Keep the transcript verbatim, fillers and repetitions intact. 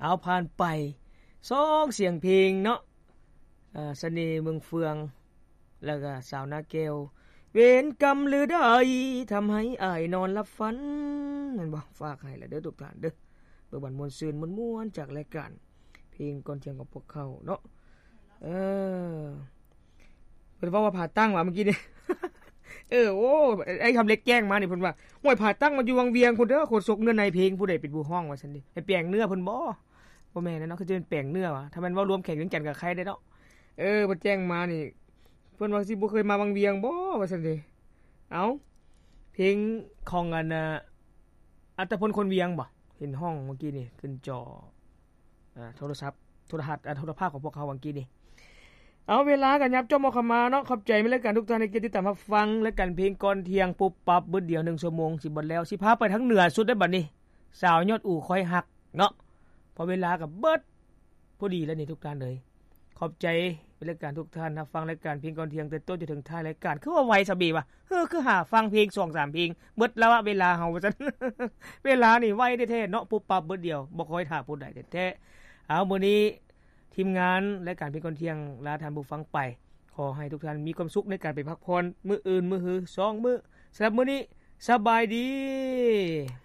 เอาผ่านไปสองเสียงเพลงเนาะเอ่อเสน่ห์เมืองเฟืองแล้วก็สาวนาแก้วเวรกรรมหรือใดทำให้อ้ายนอนหลับฝันนั่นบ่ฝากให้แล้วเด้อทุกท่านเด้อเบิ่งบันม่วนซื่นม่วนๆจากรายการเพลงก่อนเที่ยงของพวกเขาเนาะเออเพิ่นว่าว่าผ่าตั้งว่าเมื่อกี้นี่ เออโอ้ไอ้คำเล็กแจ้งมานี่เพิ่นว่าห้วยผ่าตั้งมันอยู่วังเวียงพุ่นเด้อโคตรสกเนื้อในเพลงผู้ใดเป็นผู้ฮ้องว่าซั่นดิให้แปลงเนื้อเพิ่นบ่บ่แม่นเนาะคือจะเป็นแปลงเนื้อว่ะถ้ามันเว้ารวมแข่งจังกับใครได้เนาะเออเพิ่นแจ้งมานี่เพิ่นว่าสิบ่เคยมาวังเวียงบ่ว่าซั่นดิเอ้าเพลงของอันน่ะอัตพลคนเวียงบ่เห็นห้องเมื่อกี้นี่ขึ้นจออ่าโทรศัพท์โทรทัศน์โทรภาพของพวกเขาเมื่อกี้นี่เอาเวลากันยับจ้อมอเข้ามาเนาะขอบใจมีรายการทุกท่านที่ติดตามรับฟังและกันเพลงก่อนเที่ยงปุ๊บปั๊บเบิดเดียวหนึ่งชั่วโมงสิบ่แล้วสิพาไปทางเหนือสุดได้บัดนี้สาวยอดอู่คอยหักเนาะพอเวลาก็เบิดพอดีแล้วนี่ทุกท่านเลยขอบใจมีรายการทุกท่านรับฟังรายการเพลงก่อนเที่ยงแต่ต้นจนถึงท้ายรายการคือว่าไวซะบีว่ะเฮ้อคือหาฟังเพลง สองสาม เพลงเบิดแล้วเวลาเฮาว่าซั่น เวลานี่ไวแท้ๆเนาะปุ๊บปั๊บเบิดเดียวบ่ค่อยท่าผู้ใดแท้ๆเอามื้อนี้ทีมงานและการเพลงก่อนเที่ยงลาท่านผู้ฟังไปขอให้ทุกท่านมีความสุขในการไปพักผ่อนมื้ออื่นมื้อฮือสองมื้อสำหรับมื้อนี้สบายดี